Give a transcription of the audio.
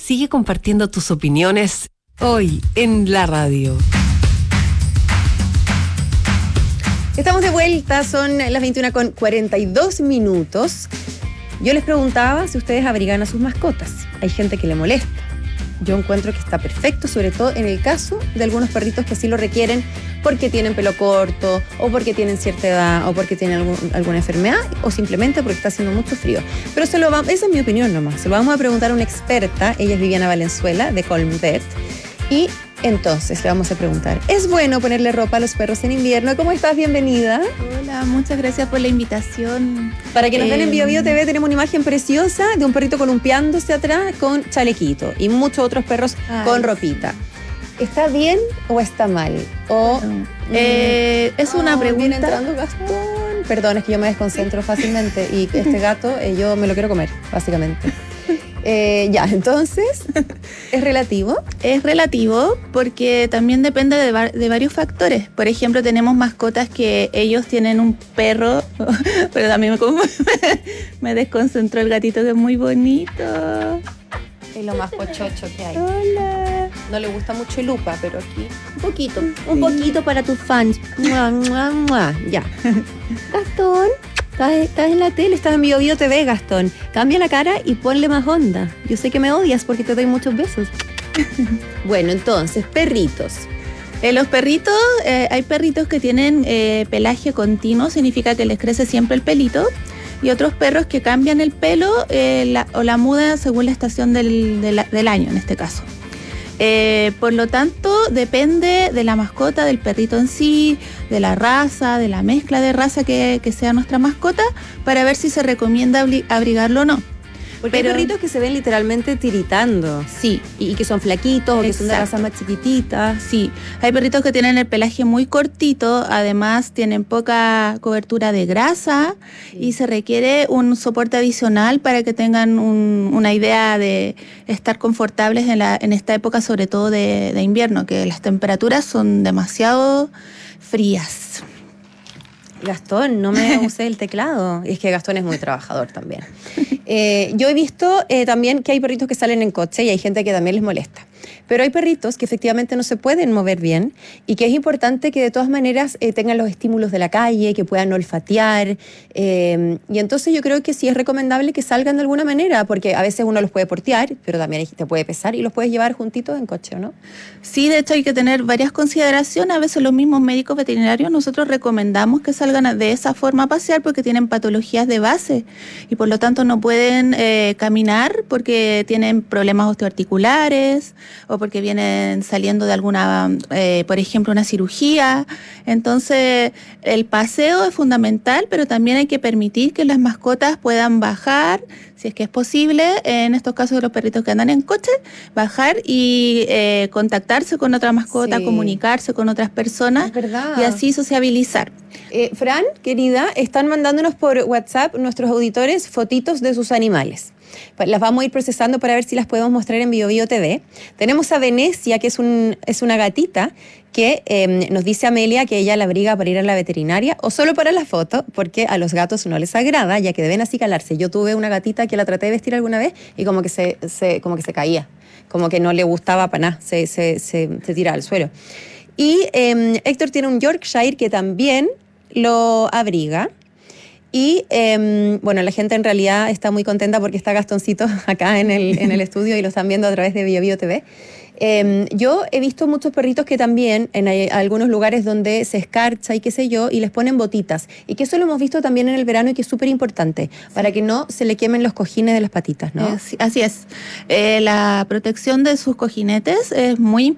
sigue compartiendo tus opiniones hoy en la radio. Estamos de vuelta, son las 21:42. Yo les preguntaba si ustedes abrigan a sus mascotas. Hay gente que le molesta. Yo encuentro que está perfecto, sobre todo en el caso de algunos perritos que así lo requieren porque tienen pelo corto, o porque tienen cierta edad, o porque tienen alguna enfermedad, o simplemente porque está haciendo mucho frío. Pero esa es mi opinión nomás. Se lo vamos a preguntar a una experta. Ella es Viviana Valenzuela, de Colmvet. Y entonces le vamos a preguntar, ¿es bueno ponerle ropa a los perros en invierno? ¿Cómo estás? Bienvenida. Hola, muchas gracias por la invitación. Para que nos ven en BioBio TV, tenemos una imagen preciosa de un perrito columpiándose atrás con chalequito y muchos otros perros con ropita. ¿Está bien o está mal? Es una pregunta. Viene entrando Gastón. Perdón, es que yo me desconcentro fácilmente y este gato yo me lo quiero comer, básicamente. Entonces, ¿es relativo? Es relativo porque también depende de varios factores. Por ejemplo, tenemos mascotas que ellos tienen un perro, pero también me desconcentró el gatito, que es muy bonito. Es lo más pochocho que hay. Hola. No le gusta mucho el Lupa, pero aquí un poquito para tus fans. Mua, mua, mua. Ya. Gastón, estás en la tele, estás en BioBio TV, Gastón. Cambia la cara y ponle más onda. Yo sé que me odias porque te doy muchos besos. Bueno, entonces, perritos. Los perritos, hay perritos que tienen pelaje continuo, significa que les crece siempre el pelito. Y otros perros que cambian el pelo o la muda según la estación del año, en este caso. Por lo tanto, depende de la mascota, del perrito en sí, de la raza, de la mezcla de raza que sea nuestra mascota, para ver si se recomienda abrigarlo o no. Porque hay perritos que se ven literalmente tiritando. Sí. Y que son flaquitos o que son de razas más chiquititas. Sí, hay perritos que tienen el pelaje muy cortito, además tienen poca cobertura de grasa, y se requiere un soporte adicional para que tengan una idea de estar confortables en esta época, sobre todo de invierno, que las temperaturas son demasiado frías. Gastón, no me use el teclado. Es que Gastón es muy trabajador también. Yo he visto también que hay perritos que salen en coche y hay gente que también les molesta. Pero hay perritos que efectivamente no se pueden mover bien y que es importante que de todas maneras tengan los estímulos de la calle, que puedan olfatear. Y entonces yo creo que sí es recomendable que salgan de alguna manera, porque a veces uno los puede portear, pero también te puede pesar y los puedes llevar juntitos en coche, ¿no? Sí, de hecho hay que tener varias consideraciones. A veces los mismos médicos veterinarios nosotros recomendamos que salgan de esa forma a pasear porque tienen patologías de base y por lo tanto no pueden caminar porque tienen problemas osteoarticulares o porque vienen saliendo de alguna, por ejemplo, una cirugía. Entonces, el paseo es fundamental, pero también hay que permitir que las mascotas puedan bajar, si es que es posible, en estos casos de los perritos que andan en coche, bajar y contactarse con otra mascota, sí, comunicarse con otras personas y así sociabilizar. Fran, querida, están mandándonos por WhatsApp nuestros auditores fotitos de sus animales. Las vamos a ir procesando para ver si las podemos mostrar en BioBio TV. Tenemos a Venecia, que es una gatita, que nos dice Amelia que ella la abriga para ir a la veterinaria o solo para la foto, porque a los gatos no les agrada, ya que deben acicalarse. Yo tuve una gatita que la traté de vestir alguna vez y como que se caía, como que no le gustaba para nada, se tira al suelo. Y Héctor tiene un Yorkshire que también lo abriga. Y bueno, la gente en realidad está muy contenta porque está Gastoncito acá en el estudio y lo están viendo a través de BioBio TV. Yo he visto muchos perritos que también en algunos lugares donde se escarcha y qué sé yo, y les ponen botitas. Y que eso lo hemos visto también en el verano y que es súper importante, para que no se le quemen los cojines de las patitas, ¿no? Así es. La protección de sus cojinetes es muy